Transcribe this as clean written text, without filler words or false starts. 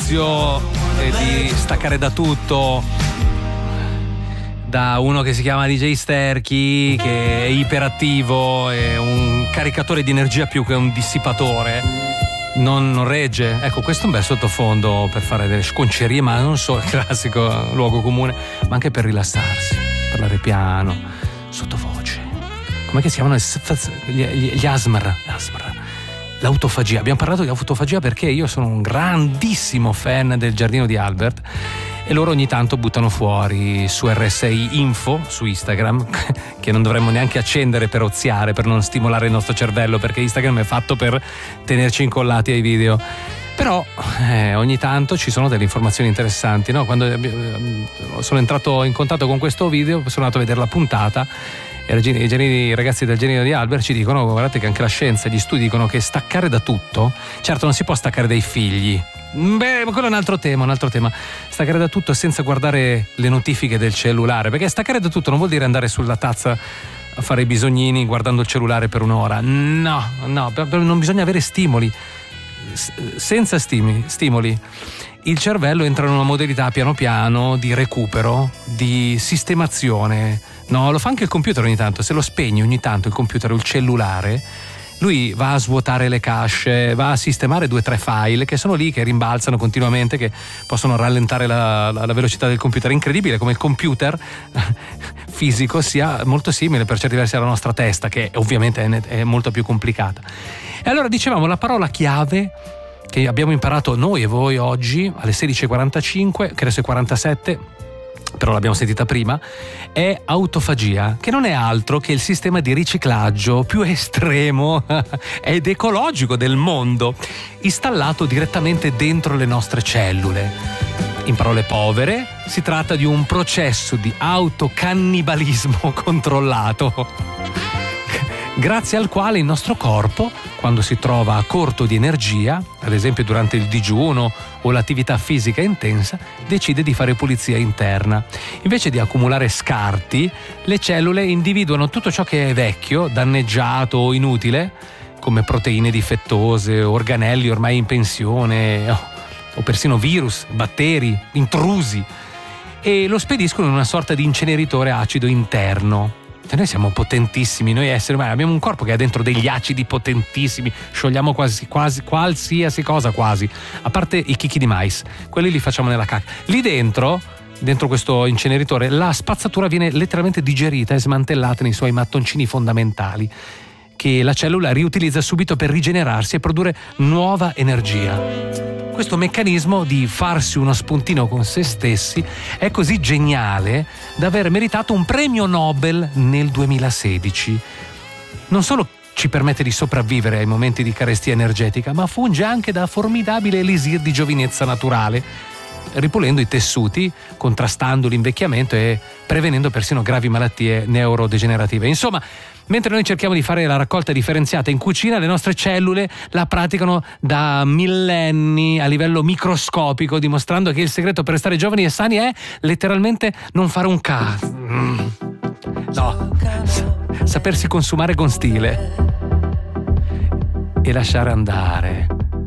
spazio e di staccare da tutto, da uno che si chiama DJ Sterchi, che è iperattivo, è un caricatore di energia più che un dissipatore, non regge. Ecco, questo è un bel sottofondo per fare delle sconcerie, ma non solo, il classico luogo comune, ma anche per rilassarsi, parlare piano, sottovoce. Com'è che si chiamano gli ASMR? L'autofagia. Abbiamo parlato di autofagia perché io sono un grandissimo fan del giardino di Albert e loro ogni tanto buttano fuori su RSI Info, su Instagram, che non dovremmo neanche accendere per oziare, per non stimolare il nostro cervello, perché Instagram è fatto per tenerci incollati ai video. Però ogni tanto ci sono delle informazioni interessanti, no? Quando sono entrato in contatto con questo video, sono andato a vedere la puntata e i ragazzi del genio di Albert ci dicono: guardate che anche la scienza e gli studi dicono che staccare da tutto, certo non si può staccare dai figli, beh, quello è un altro tema, staccare da tutto senza guardare le notifiche del cellulare, perché staccare da tutto non vuol dire andare sulla tazza a fare i bisognini guardando il cellulare per un'ora, no, non bisogna avere stimoli. Senza stimoli il cervello entra in una modalità piano piano di recupero, di sistemazione. No, lo fa anche il computer ogni tanto. Se lo spegni ogni tanto il computer o il cellulare, lui va a svuotare le cache, va a sistemare 2 o 3 file che sono lì, che rimbalzano continuamente, che possono rallentare la velocità del computer. È incredibile come il computer fisico sia molto simile per certi versi alla nostra testa, che ovviamente è molto più complicata. E allora dicevamo, la parola chiave che abbiamo imparato noi e voi oggi alle 16:45, credo sia 47, però l'abbiamo sentita prima, è autofagia, che non è altro che il sistema di riciclaggio più estremo ed ecologico del mondo, installato direttamente dentro le nostre cellule. In parole povere, si tratta di un processo di autocannibalismo controllato, grazie al quale il nostro corpo, quando si trova a corto di energia, ad esempio durante il digiuno o l'attività fisica intensa, decide di fare pulizia interna. Invece di accumulare scarti, le cellule individuano tutto ciò che è vecchio, danneggiato o inutile, come proteine difettose, organelli ormai in pensione, o persino virus, batteri, intrusi, e lo spediscono in una sorta di inceneritore acido interno. Noi siamo potentissimi, noi esseri umani abbiamo un corpo che ha dentro degli acidi potentissimi, sciogliamo quasi qualsiasi cosa, quasi, a parte i chicchi di mais, quelli li facciamo nella cacca. Lì dentro questo inceneritore, la spazzatura viene letteralmente digerita e smantellata nei suoi mattoncini fondamentali, che la cellula riutilizza subito per rigenerarsi e produrre nuova energia. Questo meccanismo di farsi uno spuntino con se stessi è così geniale da aver meritato un premio Nobel nel 2016. Non solo ci permette di sopravvivere ai momenti di carestia energetica, ma funge anche da formidabile elisir di giovinezza naturale, ripulendo i tessuti, contrastando l'invecchiamento e prevenendo persino gravi malattie neurodegenerative. Insomma, mentre noi cerchiamo di fare la raccolta differenziata in cucina, le nostre cellule la praticano da millenni a livello microscopico, dimostrando che il segreto per restare giovani e sani è letteralmente non fare un cazzo. No, sapersi consumare con stile e lasciare andare.